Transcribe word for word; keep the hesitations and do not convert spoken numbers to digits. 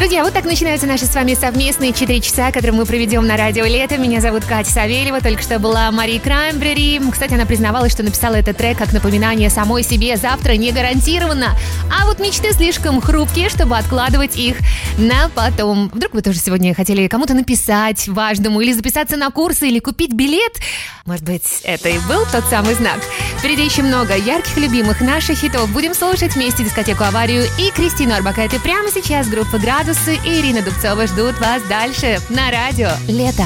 Друзья, вот так начинаются наши с вами совместные четыре часа, которые мы проведем на радио «Лето». Меня зовут Катя Савельева, только что была Мари Краймбрери. Кстати, она признавалась, что написала этот трек как напоминание самой себе: завтра не гарантировано. А вот мечты слишком хрупкие, чтобы откладывать их на потом. Вдруг вы тоже сегодня хотели кому-то написать важному, или записаться на курсы, или купить билет? Может быть, это и был тот самый знак. Впереди еще много ярких любимых наших хитов. Будем слушать вместе дискотеку «Аварию» и Кристину Орбакайте. Прямо сейчас группа «Градусы» и Ирина Дубцова ждут вас дальше на радио «Лето».